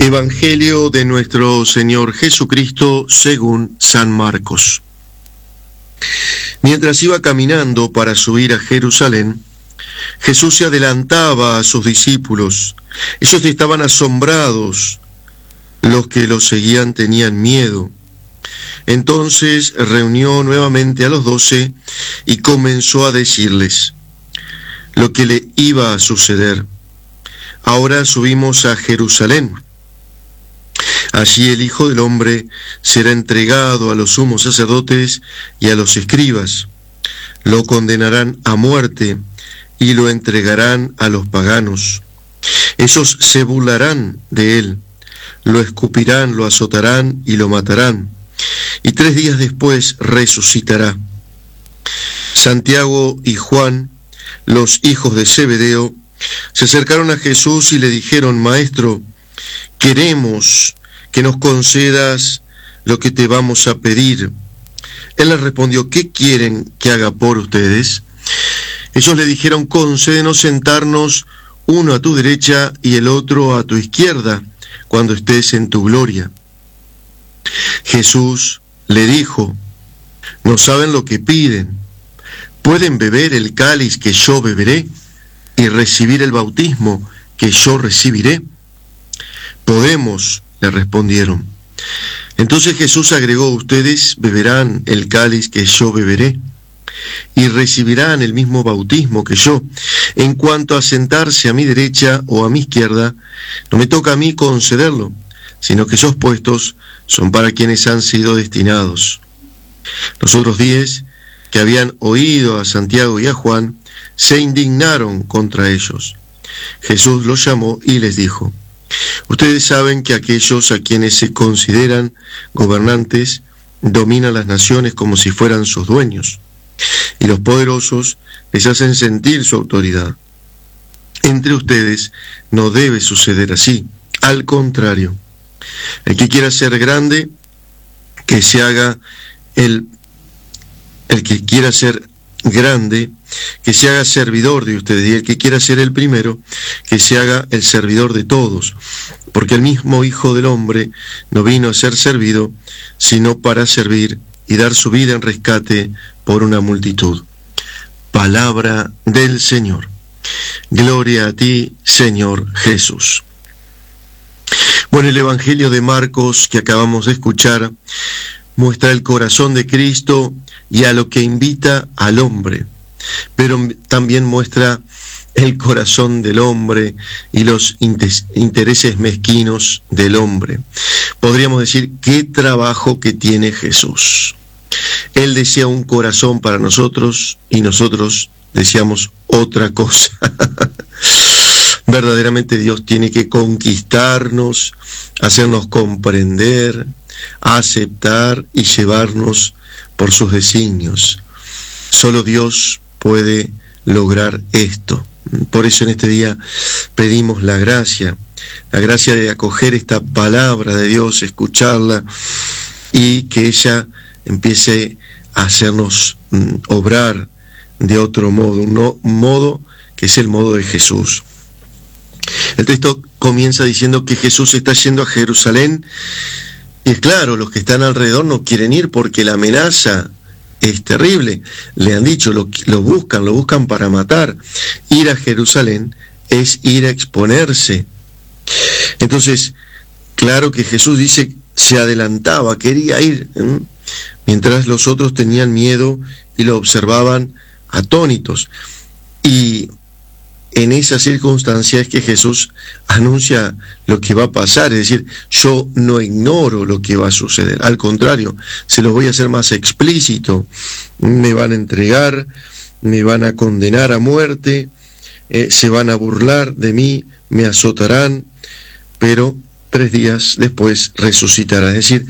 Evangelio de nuestro Señor Jesucristo según San Marcos. Mientras iba caminando para subir a Jerusalén, Jesús se adelantaba a sus discípulos. Ellos estaban asombrados. Los que lo seguían tenían miedo. Entonces reunió nuevamente a los 12 y comenzó a decirles lo que le iba a suceder. Ahora subimos a Jerusalén. Allí el Hijo del Hombre será entregado a los sumos sacerdotes y a los escribas. Lo condenarán a muerte y lo entregarán a los paganos. Esos se burlarán de él, lo escupirán, lo azotarán y lo matarán. Y 3 días después resucitará. Santiago y Juan, los hijos de Zebedeo, se acercaron a Jesús y le dijeron: Maestro, queremos que nos concedas lo que te vamos a pedir. Él les respondió: ¿qué quieren que haga por ustedes? Ellos le dijeron: concédenos sentarnos uno a tu derecha y el otro a tu izquierda, cuando estés en tu gloria. Jesús le dijo: no saben lo que piden. ¿Pueden beber el cáliz que yo beberé y recibir el bautismo que yo recibiré? Podemos, le respondieron. Entonces Jesús agregó: ustedes beberán el cáliz que yo beberé y recibirán el mismo bautismo que yo. En cuanto a sentarse a mi derecha o a mi izquierda, no me toca a mí concederlo, sino que esos puestos son para quienes han sido destinados. Los otros 10 que habían oído a Santiago y a Juan se indignaron contra ellos. Jesús los llamó y les dijo: ustedes saben que aquellos a quienes se consideran gobernantes dominan las naciones como si fueran sus dueños, y los poderosos les hacen sentir su autoridad. Entre ustedes no debe suceder así. Al contrario, el que quiera ser grande, que se haga el que quiera ser grande, que se haga servidor de ustedes, y el que quiera ser el primero, que se haga el servidor de todos, porque el mismo Hijo del Hombre no vino a ser servido, sino para servir y dar su vida en rescate por una multitud. Palabra del Señor. Gloria a ti, Señor Jesús. Bueno, el Evangelio de Marcos que acabamos de escuchar muestra el corazón de Cristo y a lo que invita al hombre, pero también muestra el corazón del hombre y los intereses mezquinos del hombre. Podríamos decir, qué trabajo que tiene Jesús. Él desea un corazón para nosotros y nosotros deseamos otra cosa. Verdaderamente Dios tiene que conquistarnos, hacernos comprender, aceptar y llevarnos por sus designios. Solo Dios puede lograr esto. Por eso en este día pedimos la gracia de acoger esta palabra de Dios, escucharla y que ella empiece a hacernos obrar de otro modo, un modo que es el modo de Jesús. El texto comienza diciendo que Jesús está yendo a Jerusalén, y es claro, los que están alrededor no quieren ir porque la amenaza es terrible. Le han dicho, lo buscan para matar. Ir a Jerusalén es ir a exponerse. Entonces, claro que Jesús dice, se adelantaba, quería ir, mientras los otros tenían miedo y lo observaban atónitos. Y en esa circunstancia es que Jesús anuncia lo que va a pasar, es decir, yo no ignoro lo que va a suceder, al contrario, se los voy a hacer más explícito. Me van a entregar, me van a condenar a muerte, se van a burlar de mí, me azotarán, pero 3 días después resucitará. Es decir,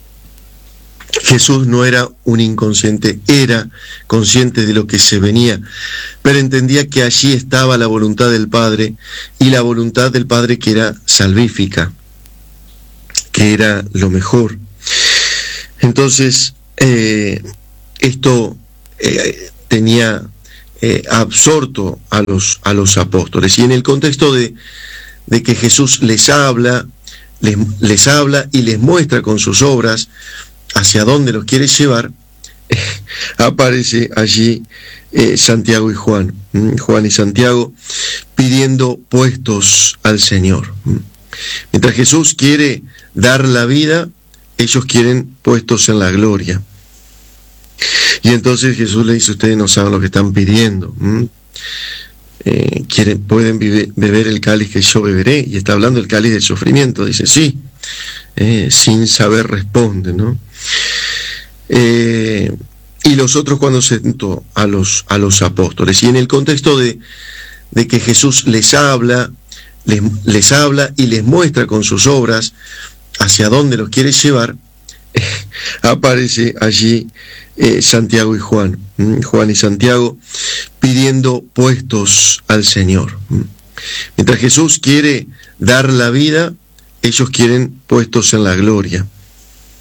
Jesús no era un inconsciente, era consciente de lo que se venía, pero entendía que allí estaba la voluntad del Padre, y la voluntad del Padre que era salvífica, que era lo mejor. Entonces, esto tenía absorto a los apóstoles, y en el contexto de que Jesús les habla les habla y les muestra con sus obras hacia dónde los quiere llevar, aparece allí Santiago y Juan, Juan y Santiago, pidiendo puestos al Señor. Mientras Jesús quiere dar la vida, ellos quieren puestos en la gloria. Y entonces Jesús le dice: ustedes no saben lo que están pidiendo. Pueden beber el cáliz que yo beberé. Y está hablando del cáliz del sufrimiento. Dice: sí. Sin saber responde, ¿no? Y los otros cuando sentó a los apóstoles. Y en el contexto de que Jesús les habla y les muestra con sus obras hacia dónde los quiere llevar, aparece allí Santiago y Juan, Juan y Santiago, pidiendo puestos al Señor. Mientras Jesús quiere dar la vida, ellos quieren puestos en la gloria.